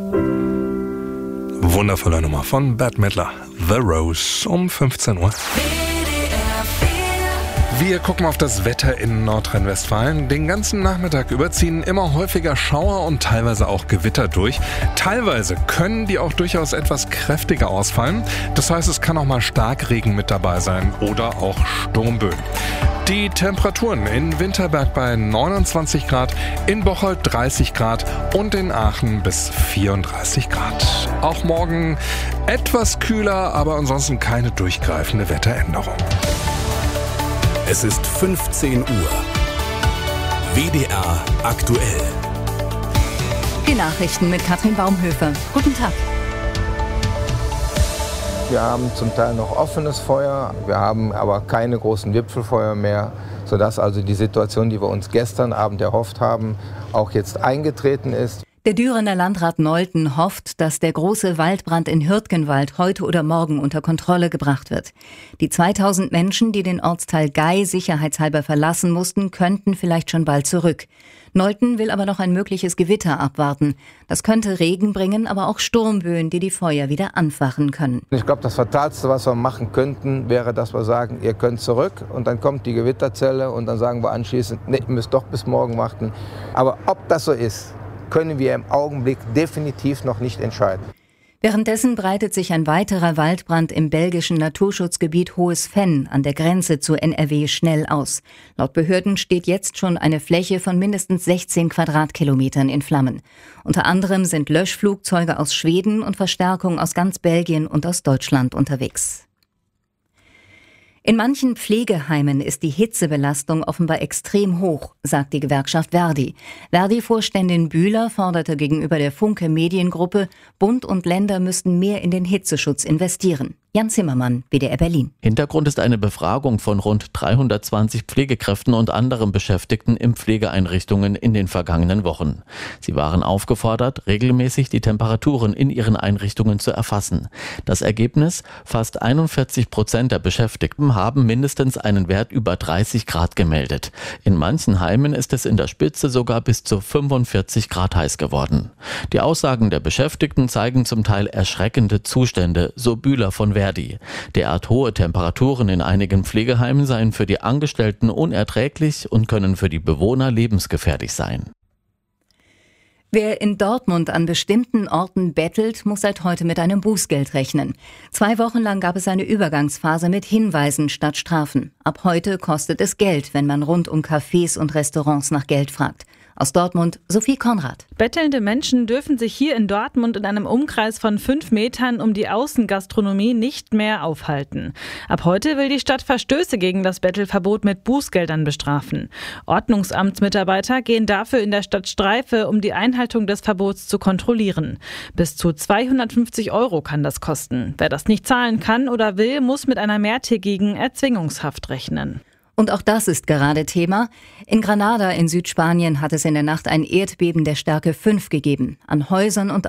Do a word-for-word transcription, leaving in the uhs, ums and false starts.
Wundervolle Nummer von Bette Midler, The Rose, um fünfzehn Uhr. Wir gucken auf das Wetter in Nordrhein-Westfalen. Den ganzen Nachmittag über ziehen immer häufiger Schauer und teilweise auch Gewitter durch. Teilweise können die auch durchaus etwas kräftiger ausfallen. Das heißt, es kann auch mal Starkregen mit dabei sein oder auch Sturmböen. Die Temperaturen in Winterberg bei neunundzwanzig Grad, in Bocholt dreißig Grad und in Aachen bis vierunddreißig Grad. Auch morgen etwas kühler, aber ansonsten keine durchgreifende Wetteränderung. Es ist fünfzehn Uhr. W D R aktuell. Die Nachrichten mit Katrin Baumhöfer. Guten Tag. Wir haben zum Teil noch offenes Feuer, wir haben aber keine großen Wipfelfeuer mehr, sodass also die Situation, die wir uns gestern Abend erhofft haben, auch jetzt eingetreten ist. Der Dürener Landrat Nolten hofft, dass der große Waldbrand in Hürtgenwald heute oder morgen unter Kontrolle gebracht wird. Die zweitausend Menschen, die den Ortsteil Gei sicherheitshalber verlassen mussten, könnten vielleicht schon bald zurück. Nolten will aber noch ein mögliches Gewitter abwarten. Das könnte Regen bringen, aber auch Sturmböen, die die Feuer wieder anfachen können. Ich glaube, das Fatalste, was wir machen könnten, wäre, dass wir sagen, ihr könnt zurück und dann kommt die Gewitterzelle und dann sagen wir anschließend, nee, ihr müsst doch bis morgen warten. Aber ob das so ist, können wir im Augenblick definitiv noch nicht entscheiden. Währenddessen breitet sich ein weiterer Waldbrand im belgischen Naturschutzgebiet Hohes Venn an der Grenze zu N R W schnell aus. Laut Behörden steht jetzt schon eine Fläche von mindestens sechzehn Quadratkilometern in Flammen. Unter anderem sind Löschflugzeuge aus Schweden und Verstärkung aus ganz Belgien und aus Deutschland unterwegs. In manchen Pflegeheimen ist die Hitzebelastung offenbar extrem hoch, sagt die Gewerkschaft Verdi. Verdi-Vorständin Bühler forderte gegenüber der Funke Mediengruppe, Bund und Länder müssten mehr in den Hitzeschutz investieren. Jan Zimmermann, W D R Berlin. Hintergrund ist eine Befragung von rund dreihundertzwanzig Pflegekräften und anderen Beschäftigten in Pflegeeinrichtungen in den vergangenen Wochen. Sie waren aufgefordert, regelmäßig die Temperaturen in ihren Einrichtungen zu erfassen. Das Ergebnis: Fast einundvierzig Prozent der Beschäftigten haben mindestens einen Wert über dreißig Grad gemeldet. In manchen Heimen ist es in der Spitze sogar bis zu fünfundvierzig Grad heiß geworden. Die Aussagen der Beschäftigten zeigen zum Teil erschreckende Zustände, so Bühler von Verdi. Derart hohe Temperaturen in einigen Pflegeheimen seien für die Angestellten unerträglich und können für die Bewohner lebensgefährlich sein. Wer in Dortmund an bestimmten Orten bettelt, muss seit heute mit einem Bußgeld rechnen. Zwei Wochen lang gab es eine Übergangsphase mit Hinweisen statt Strafen. Ab heute kostet es Geld, wenn man rund um Cafés und Restaurants nach Geld fragt. Aus Dortmund, Sophie Konrad. Bettelnde Menschen dürfen sich hier in Dortmund in einem Umkreis von fünf Metern um die Außengastronomie nicht mehr aufhalten. Ab heute will die Stadt Verstöße gegen das Bettelverbot mit Bußgeldern bestrafen. Ordnungsamtsmitarbeiter gehen dafür in der Stadt Streife, um die Einhaltung des Verbots zu kontrollieren. Bis zu zweihundertfünfzig Euro kann das kosten. Wer das nicht zahlen kann oder will, muss mit einer mehrtägigen Erzwingungshaft rechnen. Und auch das ist gerade Thema. In Granada in Südspanien hat es in der Nacht ein Erdbeben der Stärke fünf gegeben. An Häusern und